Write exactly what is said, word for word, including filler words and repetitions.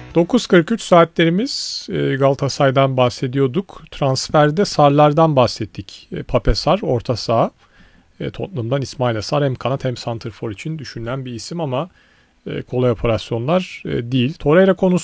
dokuz kırk üç saatlerimiz e, Galatasaray'dan bahsediyorduk. Transferde Sarlardan bahsettik. E, Pape Sarr orta saha. E, Tottenham'dan İsmail Sarr hem kanat hem santrfor için düşünülen bir isim ama e, kolay operasyonlar e, değil. Torreira konusu